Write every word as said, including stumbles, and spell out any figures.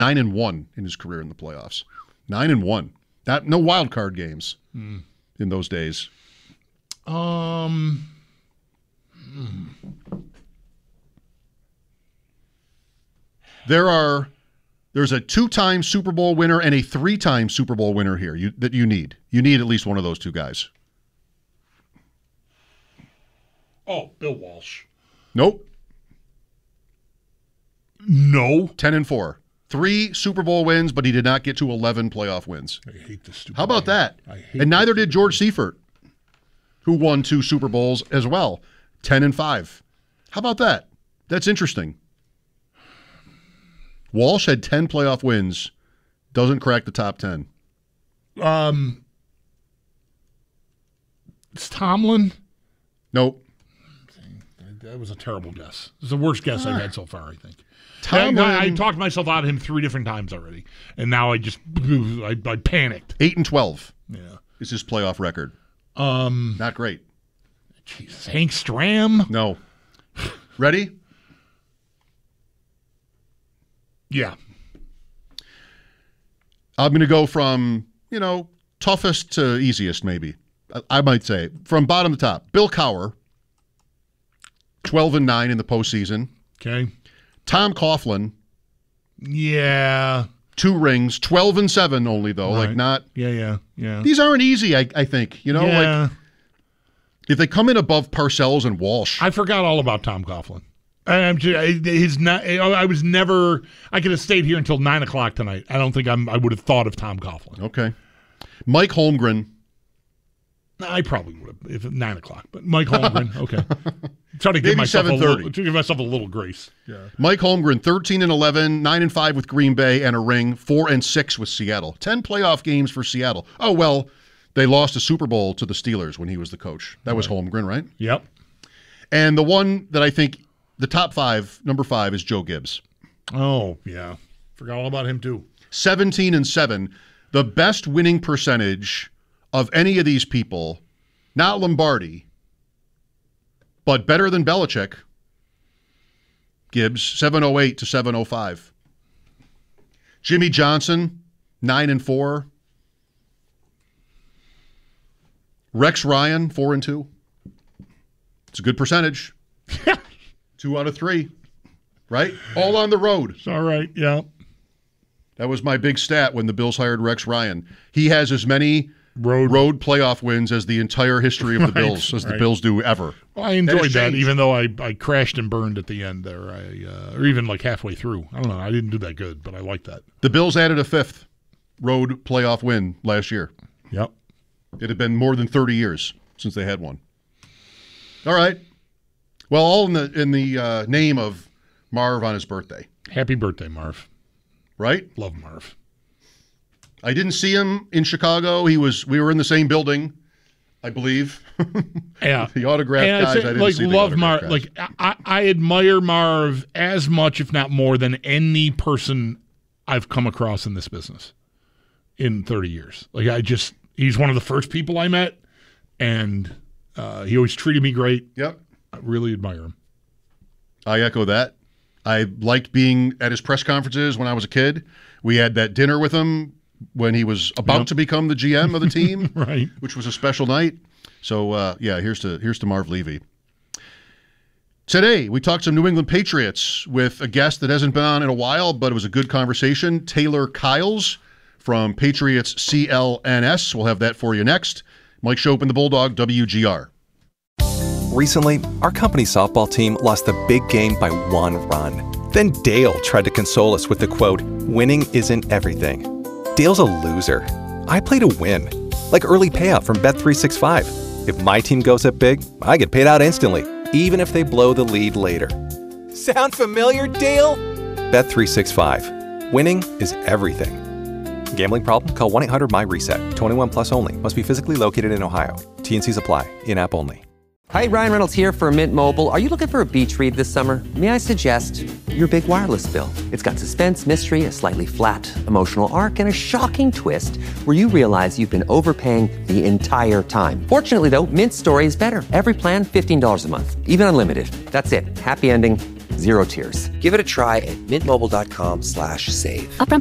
Nine and one in his career in the playoffs. Nine and one. Not no wild card games hmm. in those days. Um. Hmm. There are. There's a two-time Super Bowl winner and a three-time Super Bowl winner here you, that you need. You need at least one of those two guys. Oh, Bill Walsh. Nope. No. Ten and four. Three Super Bowl wins, but he did not get to eleven playoff wins. I hate this stupid. How about game. that? I hate and neither did George Seifert, who won two Super Bowls as well. Ten and five. How about that? That's interesting. Walsh had ten playoff wins, doesn't crack the top ten. Um, it's Tomlin. Nope. That was a terrible guess. It's the worst guess ah. I've had so far, I think. Tomlin, I, I talked myself out of him three different times already, and now I just I, I panicked. Eight and twelve. Yeah, is his playoff record. Um, not great. Jesus, Hank Stram. No. Ready? Yeah. I'm going to go from, you know, toughest to easiest, maybe. I, I might say. From bottom to top. Bill Cowher, twelve and nine in the postseason. Okay. Tom Coughlin. Yeah. Two rings. twelve and seven only, though. Right. Like, not. Yeah, yeah, yeah. These aren't easy, I, I think. You know, yeah. like, if they come in above Parcells and Walsh. I forgot all about Tom Coughlin. I'm just, his not, I was never. I could have stayed here until nine o'clock tonight. I don't think I'm. I would have thought of Tom Coughlin. Okay, Mike Holmgren. I probably would have if at nine o'clock. But Mike Holmgren. Okay, try to give Maybe myself a seven thirty. little, to give myself a little grace. Yeah. Mike Holmgren, thirteen and eleven, nine and five with Green Bay and a ring, four and six with Seattle. Ten playoff games for Seattle. Oh well, they lost a Super Bowl to the Steelers when he was the coach. That right. was Holmgren, right? Yep. And the one that I think. The top five, number five, is Joe Gibbs. Oh, yeah. Forgot all about him, too. seventeen and seven. The best winning percentage of any of these people, not Lombardi, but better than Belichick, Gibbs, seven oh eight to seven oh five. Jimmy Johnson, nine and four. Rex Ryan, four and two. It's a good percentage. Two out of three, right? All on the road. It's all right, yeah. That was my big stat when the Bills hired Rex Ryan. He has as many road, road playoff wins as the entire history of the right, Bills, as right. the Bills do ever. Well, I enjoyed that, that even though I, I crashed and burned at the end there, I uh, or even like halfway through. I don't know. I didn't do that good, but I like that. The Bills added a fifth road playoff win last year. Yep. It had been more than thirty years since they had one. All right. Well, all in the in the uh, name of Marv on his birthday. Happy birthday, Marv. Right? Love Marv. I didn't see him in Chicago. He was. We were in the same building, I believe. Yeah. The autograph and guys. I, I didn't like, see the love autograph Marv. guys. Like I, I admire Marv as much, if not more, than any person I've come across in this business in thirty years. Like I just, he's one of the first people I met, and uh, he always treated me great. Yep. I really admire him. I echo that. I liked being at his press conferences when I was a kid. We had that dinner with him when he was about yep. to become the G M of the team, right? Which was a special night. So, uh, yeah, here's to here's to Marv Levy. Today, we talked some New England Patriots with a guest that hasn't been on in a while, but it was a good conversation. Taylor Kyles from Patriots C L N S. We'll have that for you next. Mike Schopp and the Bulldog, W G R. Recently, our company softball team lost the big game by one run. Then Dale tried to console us with the quote, "Winning isn't everything." Dale's a loser. I play to win. Like early payout from Bet three sixty-five. If my team goes up big, I get paid out instantly, even if they blow the lead later. Sound familiar, Dale? Bet three sixty-five. Winning is everything. Gambling problem? Call one eight hundred M Y reset. twenty-one plus only. Must be physically located in Ohio. T N Cs apply. In-app only. Hi, Ryan Reynolds here for Mint Mobile. Are you looking for a beach read this summer? May I suggest your big wireless bill? It's got suspense, mystery, a slightly flat, emotional arc, and a shocking twist where you realize you've been overpaying the entire time. Fortunately, though, Mint's story is better. Every plan, fifteen dollars a month. Even unlimited. That's it. Happy ending. Zero tiers. Give it a try at mintmobile.com slash save. Upfront